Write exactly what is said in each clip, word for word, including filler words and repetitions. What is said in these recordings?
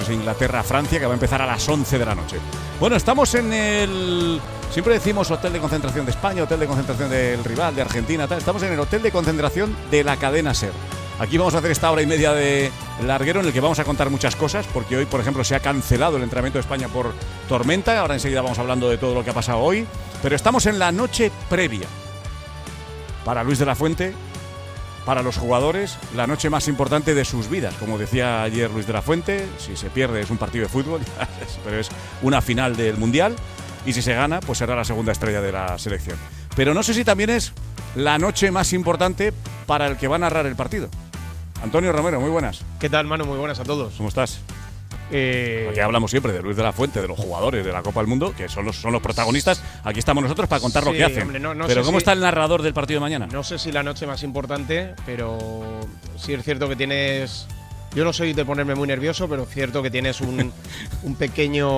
ese Inglaterra-Francia, que va a empezar a las once de la noche. Bueno, estamos en el... Siempre decimos hotel de concentración de España, hotel de concentración del rival, de Argentina, tal. Estamos en el hotel de concentración de la cadena SER. Aquí vamos a hacer esta hora y media de larguero en el que vamos a contar muchas cosas, porque hoy, por ejemplo, se ha cancelado el entrenamiento de España por tormenta. Ahora enseguida vamos hablando de todo lo que ha pasado hoy. Pero estamos en la noche previa. Para Luis de la Fuente, para los jugadores, la noche más importante de sus vidas. Como decía ayer Luis de la Fuente, si se pierde es un partido de fútbol, pero es una final del Mundial. Y si se gana, pues será la segunda estrella de la selección. Pero no sé si también es la noche más importante para el que va a narrar el partido. Antonio Romero, muy buenas. ¿Qué tal, Manu? Muy buenas a todos. ¿Cómo estás? Eh... Aquí hablamos siempre de Luis de la Fuente, de los jugadores de la Copa del Mundo, que son los, son los protagonistas. Aquí estamos nosotros para contar sí, lo que hacen. Hombre, no, no pero ¿cómo si, está el narrador del partido de mañana? No sé si la noche más importante, pero sí es cierto que tienes... Yo no soy de ponerme muy nervioso, pero es cierto que tienes un, un pequeño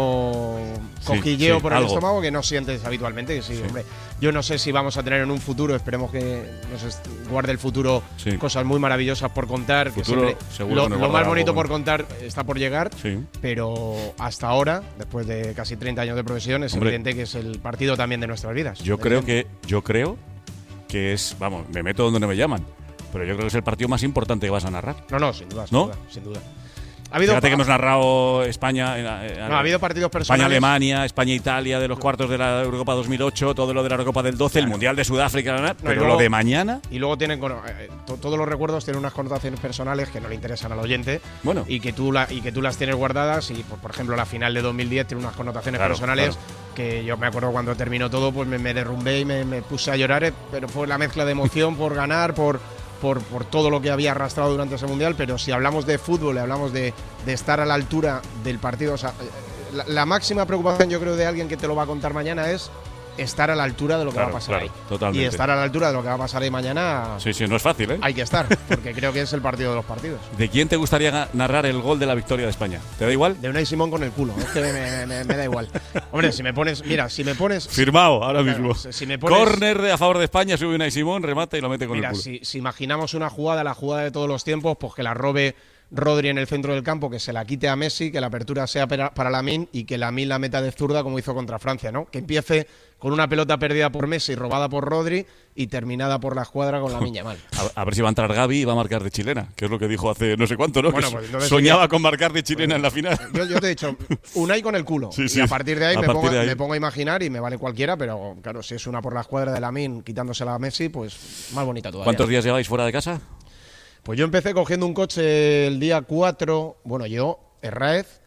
cosquilleo sí, sí, por el algo. estómago que no sientes habitualmente. Sí, sí. Hombre, yo no sé si vamos a tener en un futuro, esperemos que nos guarde el futuro sí. cosas muy maravillosas por contar. Futuro, que siempre, lo, lo más bonito por contar está por llegar, sí. pero hasta ahora, después de casi treinta años de profesión, es Hombre, evidente que es el partido también de nuestras vidas. Yo creo que, yo creo que es, vamos, me meto donde no me llaman. Pero yo creo que es el partido más importante que vas a narrar. No, no, sin duda, sin ¿No? duda, sin duda. Ha habido Fíjate que hemos narrado España, eh, no, ha habido partidos personales. España-Alemania, España-Italia de los cuartos de la Eurocopa dos mil ocho, todo lo de la Eurocopa del doce, claro. El Mundial de Sudáfrica, ¿no? Pero luego, lo de mañana… Y luego tienen, bueno, eh, to, todos los recuerdos tienen unas connotaciones personales que no le interesan al oyente bueno. y, que tú la, y que tú las tienes guardadas y, por, por ejemplo, la final de dos mil diez tiene unas connotaciones claro, personales claro. que yo me acuerdo cuando terminó todo, pues me, me derrumbé y me, me puse a llorar, eh, pero fue la mezcla de emoción por ganar, por… Por, por todo lo que había arrastrado durante ese Mundial, pero si hablamos de fútbol y hablamos de, de estar a la altura del partido, o sea, la, la máxima preocupación yo creo de alguien que te lo va a contar mañana es estar a la altura de lo que claro, va a pasar claro, ahí. Totalmente. Y estar a la altura de lo que va a pasar ahí mañana… Sí, sí, no es fácil, ¿eh? Hay que estar, porque creo que es el partido de los partidos. ¿De quién te gustaría narrar el gol de la victoria de España? ¿Te da igual? De Unai Simón con el culo, es que me, me, me da igual. Hombre, si me pones… Mira, si me pones… Firmado, ahora claro, mismo. Si me pones, Córner a favor de España, sube Unai Simón, remata y lo mete con mira, el culo. Mira, si, si imaginamos una jugada, la jugada de todos los tiempos, pues que la robe Rodri en el centro del campo, que se la quite a Messi, que la apertura sea para, para Lamine y que Lamine la meta de zurda como hizo contra Francia, ¿no? Que empiece con una pelota perdida por Messi, robada por Rodri y terminada por la escuadra con Lamine Yamal. A, a ver si va a entrar Gavi y va a marcar de chilena, que es lo que dijo hace no sé cuánto, ¿no? Bueno, que pues soñaba sería, con marcar de chilena pues, en la final. Yo, yo te he dicho, Unai con el culo. Sí, sí, y a partir de ahí, a me, partir pongo, de ahí me pongo a imaginar y me vale cualquiera, pero claro, si es una por la escuadra de Lamine quitándosela a Messi, pues más bonita todavía. ¿Cuántos días lleváis fuera de casa? Pues yo empecé cogiendo un coche el día cuatro, bueno, yo, Herráez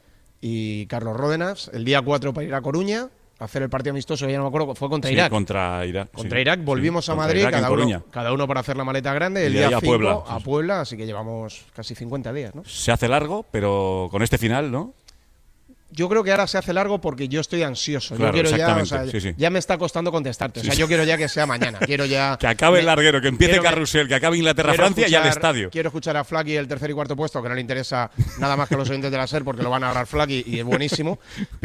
y Carlos Ródenas, el día cuatro para ir a Coruña, a hacer el partido amistoso, ya no me acuerdo, fue contra sí, Irak. contra Irak. Contra sí, Irak, volvimos sí, a Madrid, Irak, cada, uno, cada uno para hacer la maleta grande, el y día cinco a Puebla, sí. a Puebla, así que llevamos casi cincuenta días, ¿no? Se hace largo, pero con este final, ¿no? Yo creo que ahora se hace largo porque yo estoy ansioso. Claro, yo quiero ya, o sea, sí, sí. ya me está costando contestarte. O sea, sí, yo quiero ya que sea mañana. Quiero ya que acabe me, el larguero, que empiece Carrusel, que acabe Inglaterra-Francia y al estadio. Quiero escuchar a Flaky el tercer y cuarto puesto, que no le interesa nada más que a los oyentes de la SER porque lo van a agarrar Flaky y es buenísimo.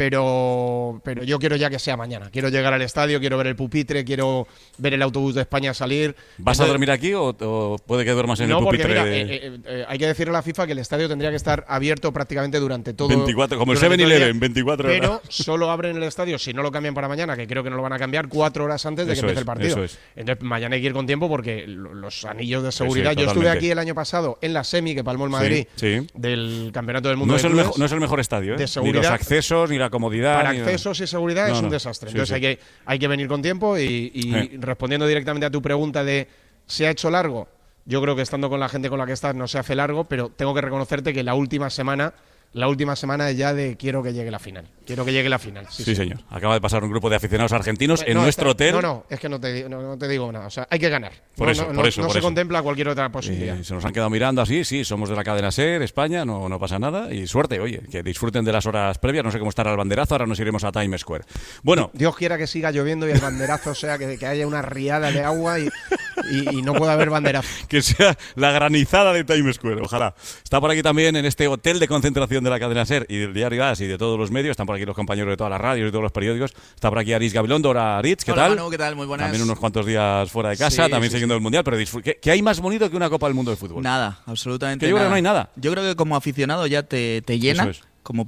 Pero, pero yo quiero ya que sea mañana. Quiero llegar al estadio, quiero ver el pupitre, quiero ver el autobús de España salir. ¿Vas Entonces, a dormir aquí o, o puede que duermas en no, el pupitre? No, porque mira, eh, eh, eh, hay que decirle a la FIFA que el estadio tendría que estar abierto prácticamente durante todo veinticuatro, como el seven eleven, veinticuatro horas. Pero solo abren el estadio, si no lo cambian para mañana, que creo que no lo van a cambiar, cuatro horas antes de eso que empiece es, el partido. Eso es. Entonces mañana hay que ir con tiempo porque los anillos de seguridad… Sí, yo estuve aquí el año pasado en la semi que palmó el Madrid sí, sí. del Campeonato del Mundo no es, de el clubes, mejor, no es el mejor estadio, ¿eh? De seguridad, ni los accesos, ni la comodidad. Para ni accesos y seguridad no, es un no. desastre. Sí, Entonces sí. Hay, que, hay que venir con tiempo y, y eh. respondiendo directamente a tu pregunta de ¿se ha hecho largo? Yo creo que estando con la gente con la que estás no se hace largo, pero tengo que reconocerte que la última semana… La última semana es ya de quiero que llegue la final. Quiero que llegue la final. Sí, sí, sí. señor. Acaba de pasar un grupo de aficionados argentinos no, en no, nuestro está, hotel. No, no, es que no te, no, no te digo nada. O sea, hay que ganar. Por no, eso, no, por eso. No por se eso. contempla cualquier otra posibilidad. Y se nos han quedado mirando así, sí, somos de la cadena SER, España, no, no pasa nada. Y suerte, oye, que disfruten de las horas previas. No sé cómo estará el banderazo, ahora nos iremos a Times Square. Bueno. Dios quiera que siga lloviendo y el banderazo sea que, que haya una riada de agua y, y, y no pueda haber banderazo. Que sea la granizada de Times Square, ojalá. Está por aquí también en este hotel de concentración de la cadena SER y del diario As y de todos los medios. Están por aquí los compañeros de todas las radios y todos los periódicos. Está por aquí Aritz Gabilondo. Hola, Aritz, ¿qué Hola, tal? Manu, ¿qué tal? Muy buenas. También unos cuantos días fuera de casa, sí, también sí, siguiendo sí. el Mundial, pero ¿qué, ¿qué hay más bonito que una Copa del Mundo de fútbol? Nada, absolutamente que yo nada. creo que no hay nada. Yo creo que como aficionado ya te, te llena. Eso es.